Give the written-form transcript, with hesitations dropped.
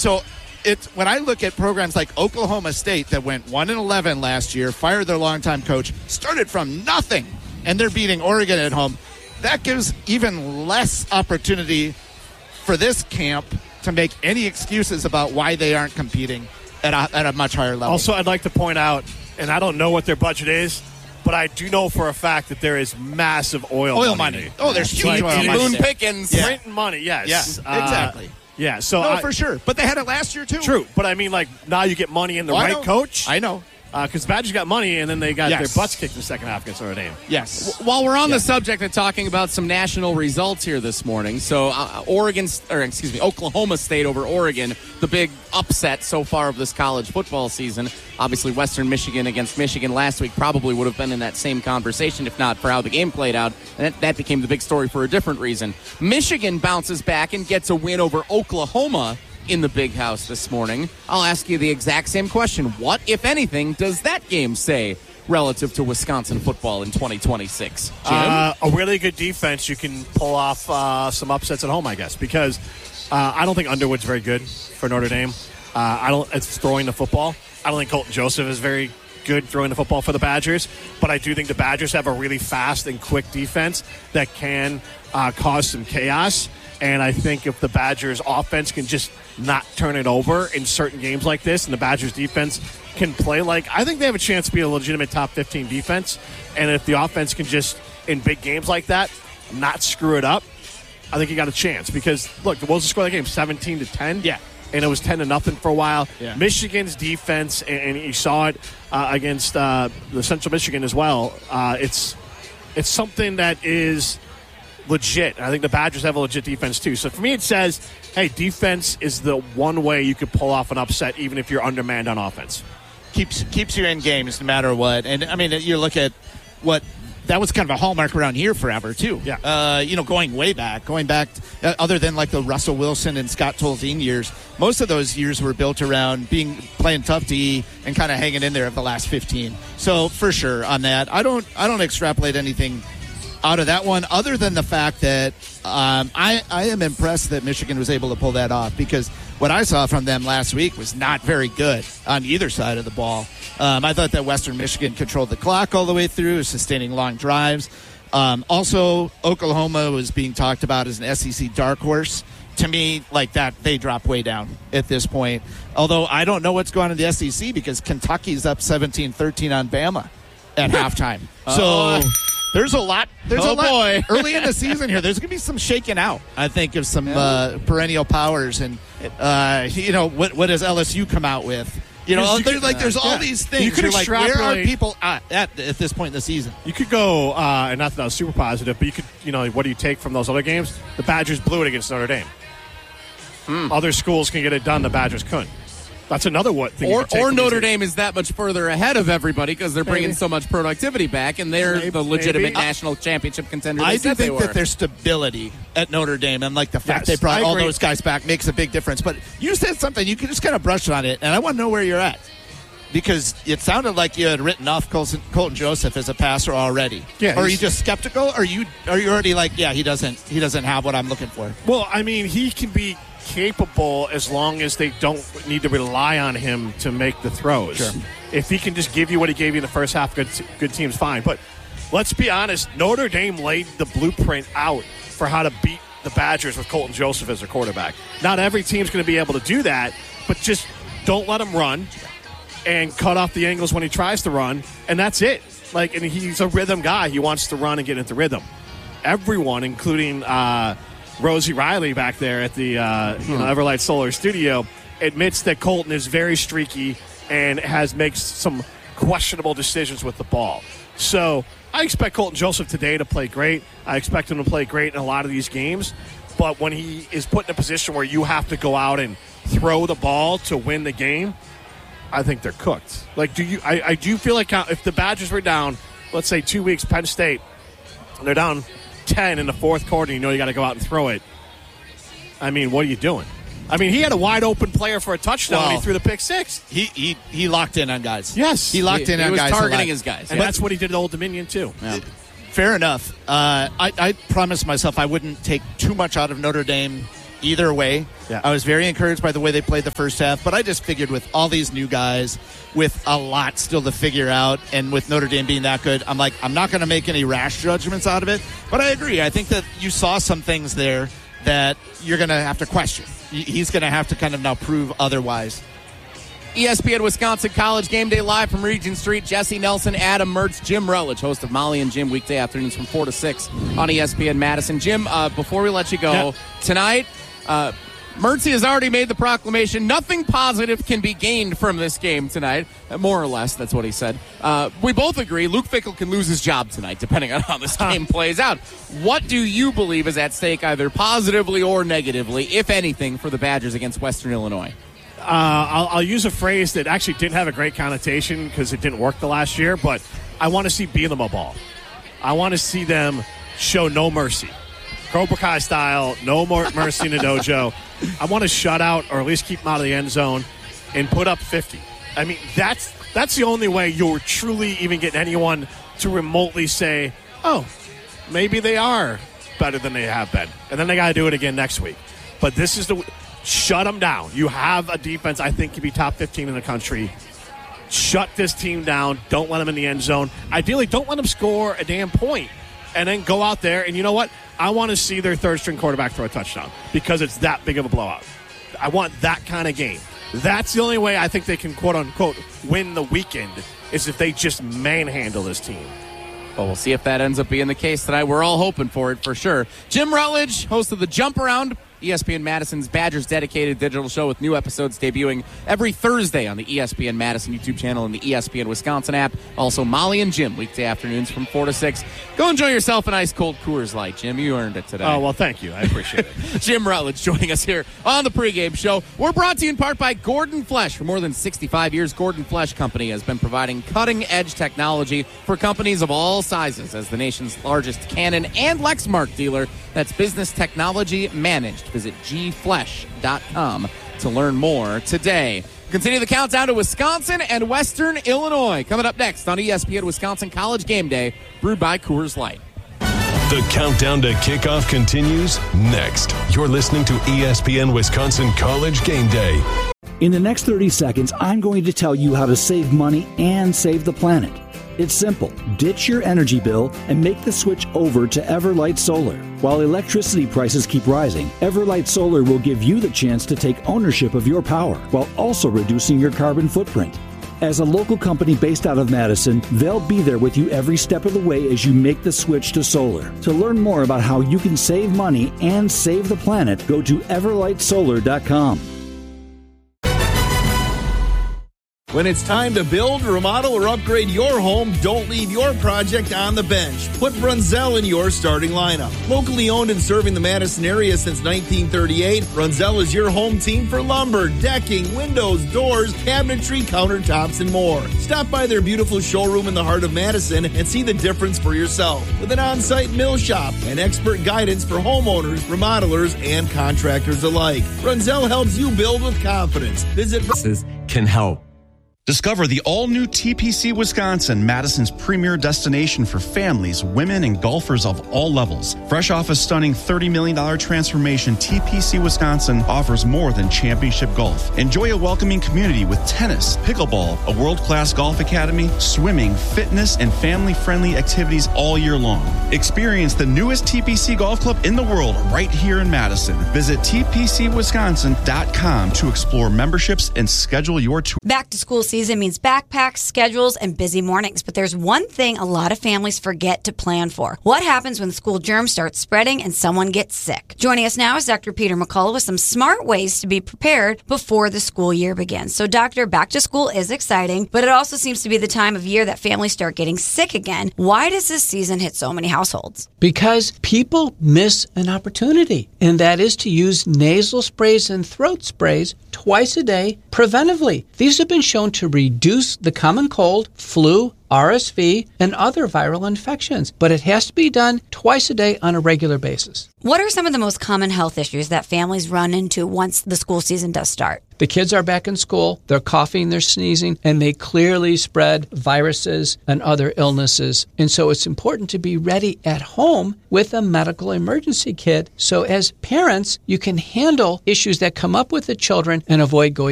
so it's when I look at programs like Oklahoma State that went 1-11 last year, fired their longtime coach, started from nothing, and they're beating Oregon at home. That gives even less opportunity for this camp to make any excuses about why they aren't competing at a much higher level. Also, I'd like to point out, and I don't know what their budget is, but I do know for a fact that there is massive oil money. Oh, there's huge oil money. Boone Pickens. Yeah. Printing money, yes. Yeah, exactly. Yeah, so no, for sure. But they had it last year, too. True, but I mean, like, now you get money in the right coach. I know. Because Badgers got money, and then they got their butts kicked in the second half against Notre Dame. Yes. While we're on the subject of talking about some national results here this morning, so Oklahoma State over Oregon, the big upset so far of this college football season. Obviously, Western Michigan against Michigan last week probably would have been in that same conversation if not for how the game played out. And that became the big story for a different reason. Michigan bounces back and gets a win over Oklahoma in the Big House this morning. I'll ask you the exact same question. What, if anything, does that game say relative to Wisconsin football in 2026? Jim? A really good defense. You can pull off some upsets at home, I guess, because I don't think Underwood's very good for Notre Dame. It's throwing the football. I don't think Colton Joseph is very good throwing the football for the Badgers, but I do think the Badgers have a really fast and quick defense that can cause some chaos. And I think if the Badgers offense can just not turn it over in certain games like this, and the Badgers defense can play I think they have a chance to be a legitimate top 15 defense. And if the offense can just, in big games like that, not screw it up, I think you got a chance. Because, look, what was the score of the game? 17-10? Yeah. And it was 10-0 for a while. Yeah. Michigan's defense, and you saw it against the Central Michigan as well, it's something that is legit. I think the Badgers have a legit defense too. So for me, it says, hey, defense is the one way you could pull off an upset, even if you're undermanned on offense. Keeps you in games no matter what. And I mean, you look at what that was kind of a hallmark around here forever too. Yeah. Going back, other than like the Russell Wilson and Scott Tolzien years, most of those years were built around playing tough D and kind of hanging in there of the last 15. So for sure on that, I don't extrapolate anything out of that one, other than the fact that I am impressed that Michigan was able to pull that off, because what I saw from them last week was not very good on either side of the ball. I thought that Western Michigan controlled the clock all the way through, sustaining long drives. Also, Oklahoma was being talked about as an SEC dark horse. To me, like that, they drop way down at this point. Although I don't know what's going on in the SEC, because Kentucky's up 17-13 on Bama at halftime. So there's a lot. Boy. Early in the season here. There's going to be some shaking out, I think, of some perennial powers. And, what does LSU come out with? There's all these things. You could where are people at this point in the season? You could go, and not that I was super positive, but you could, what do you take from those other games? The Badgers blew it against Notre Dame. Other schools can get it done. The Badgers couldn't. That's another thing. Or Notre Dame is that much further ahead of everybody because they're bringing so much productivity back, and they're the legitimate national championship contender. I do think that there's stability at Notre Dame, and like the fact they brought all those guys back makes a big difference. But you said something, you can just kind of brush on it, and I want to know where you're at, because it sounded like you had written off Colton Joseph as a passer already. Yeah, are you just skeptical? Or are you already like, he doesn't have what I'm looking for? Well, I mean, he can be capable as long as they don't need to rely on him to make the throws. Sure. If he can just give you what he gave you in the first half, good team's fine. But let's be honest, Notre Dame laid the blueprint out for how to beat the Badgers with Colton Joseph as their quarterback. Not every team's going to be able to do that, but just don't let him run and cut off the angles when he tries to run, and that's it. And he's a rhythm guy. He wants to run and get into rhythm. Everyone, including Rosie Riley back there at the Everlight Solar Studio, admits that Colton is very streaky and makes some questionable decisions with the ball. So I expect Colton Joseph today to play great. I expect him to play great in a lot of these games. But when he is put in a position where you have to go out and throw the ball to win the game, I think they're cooked. I do feel like if the Badgers were down, let's say 2 weeks, Penn State, and they're down 10 in the fourth quarter, you got to go out and throw it. I mean, what are you doing? I mean, he had a wide open player for a touchdown when he threw the pick six. He locked in on guys. Yes. He locked in on guys. He was targeting his guys. And that's what he did at Old Dominion, too. Yeah. Fair enough. I promised myself I wouldn't take too much out of Notre Dame either way. Yeah. I was very encouraged by the way they played the first half, but I just figured with all these new guys, with a lot still to figure out, and with Notre Dame being that good, I'm like, I'm not going to make any rash judgments out of it. But I agree. I think that you saw some things there that you're going to have to question. He's going to have to kind of now prove otherwise. ESPN Wisconsin College Game Day live from Regent Street. Jesse Nelson, Adam Mertz, Jim Rutledge, host of Molly and Jim weekday afternoons from 4 to 6 on ESPN Madison. Jim, before we let you go, tonight, Mertzy has already made the proclamation. Nothing positive can be gained from this game tonight. More or less, that's what he said. We both agree Luke Fickell can lose his job tonight, depending on how this game plays out. What do you believe is at stake, either positively or negatively, if anything, for the Badgers against Western Illinois? I'll use a phrase that actually didn't have a great connotation because it didn't work the last year, but I want to see beat them a ball. I want to see them show no mercy. Cobra Kai style, no more mercy in the dojo. I want to shut out or at least keep them out of the end zone and put up 50. I mean, that's the only way you're truly even getting anyone to remotely say, oh, maybe they are better than they have been. And then they got to do it again next week. But this is shut them down. You have a defense I think could be top 15 in the country. Shut this team down. Don't let them in the end zone. Ideally, don't let them score a damn point. And then go out there, and you know what? I want to see their third-string quarterback throw a touchdown because it's that big of a blowout. I want that kind of game. That's the only way I think they can, quote-unquote, win the weekend is if they just manhandle this team. Well, we'll see if that ends up being the case tonight. We're all hoping for it, for sure. Jim Rutledge, host of the Jump Around, ESPN Madison's Badgers dedicated digital show with new episodes debuting every Thursday on the ESPN Madison YouTube channel and the ESPN Wisconsin app. Also, Molly and Jim weekday afternoons from 4 to 6. Go enjoy yourself an ice cold Coors Light, Jim. You earned it today. Oh, well, thank you. I appreciate it. Jim Rutledge joining us here on the pregame show. We're brought to you in part by Gordon Flesh. For more than 65 years, Gordon Flesh Company has been providing cutting-edge technology for companies of all sizes. As the nation's largest Canon and Lexmark dealer, that's business technology managed. Visit gflesh.com to learn more today. Continue the countdown to Wisconsin and Western Illinois. Coming up next on ESPN Wisconsin College Game Day, brewed by Coors Light. The countdown to kickoff continues next. You're listening to ESPN Wisconsin College Game Day. In the next 30 seconds, I'm going to tell you how to save money and save the planet. It's simple. Ditch your energy bill and make the switch over to Everlight Solar. While electricity prices keep rising, Everlight Solar will give you the chance to take ownership of your power while also reducing your carbon footprint. As a local company based out of Madison, they'll be there with you every step of the way as you make the switch to solar. To learn more about how you can save money and save the planet, go to everlightsolar.com. When it's time to build, remodel, or upgrade your home, don't leave your project on the bench. Put Brunzell in your starting lineup. Locally owned and serving the Madison area since 1938, Brunzell is your home team for lumber, decking, windows, doors, cabinetry, countertops, and more. Stop by their beautiful showroom in the heart of Madison and see the difference for yourself. With an on-site mill shop and expert guidance for homeowners, remodelers, and contractors alike. Brunzell helps you build with confidence. Visit can help. Discover the all-new TPC Wisconsin, Madison's premier destination for families, women, and golfers of all levels. Fresh off a stunning $30 million transformation, TPC Wisconsin offers more than championship golf. Enjoy a welcoming community with tennis, pickleball, a world-class golf academy, swimming, fitness, and family-friendly activities all year long. Experience the newest TPC golf club in the world right here in Madison. Visit tpcwisconsin.com to explore memberships and schedule your tour. Back to school season means backpacks, schedules, and busy mornings. But there's one thing a lot of families forget to plan for. What happens when school germs start spreading and someone gets sick? Joining us now is Dr. Peter McCullough with some smart ways to be prepared before the school year begins. So, Doctor, back to school is exciting, but it also seems to be the time of year that families start getting sick again. Why does this season hit so many households? Because people miss an opportunity, and that is to use nasal sprays and throat sprays twice a day preventively. These have been shown to reduce the common cold, flu, RSV, and other viral infections. But it has to be done twice a day on a regular basis. What are some of the most common health issues that families run into once the school season does start? The kids are back in school, they're coughing, they're sneezing, and they clearly spread viruses and other illnesses. And so it's important to be ready at home with a medical emergency kit. So as parents, you can handle issues that come up with the children and avoid going